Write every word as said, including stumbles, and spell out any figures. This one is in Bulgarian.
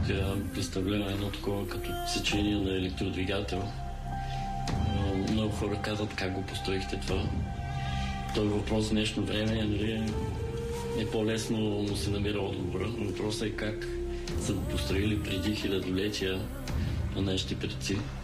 представлява едно такова като сечение на електродвигател. Много хора казват как го построихте това. Той въпрос в днешно време нали, е по-лесно му се намира отговора. Въпросът е как са го построили преди хилядолетия на нашите предци.